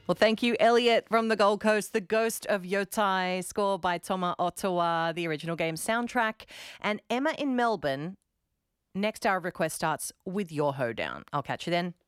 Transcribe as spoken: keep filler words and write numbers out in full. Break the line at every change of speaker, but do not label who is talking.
Well, thank you, Elliot from the Gold Coast, The Ghost of Yotai, scored by Toma Ottawa, the original game soundtrack. And Emma in Melbourne, next hour of request starts with your hoedown. I'll catch you then.